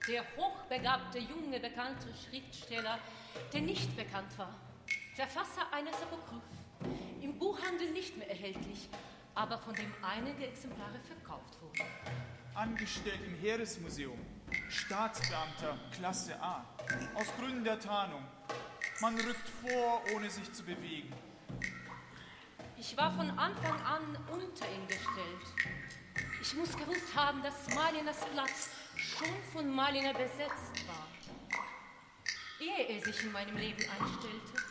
Der hochbegabte, junge, bekannte Schriftsteller, der nicht bekannt war. Verfasser eines Apokryph. Im Buchhandel nicht mehr erhältlich, aber von dem einige Exemplare verkauft wurden. Angestellt im Heeresmuseum. Staatsbeamter, Klasse A. Aus Gründen der Tarnung. Man rückt vor, ohne sich zu bewegen. Ich war von Anfang an unter ihn gestellt. Ich muss gewusst haben, dass Maliners Platz schon von Maliner besetzt war, ehe er sich in meinem Leben einstellte.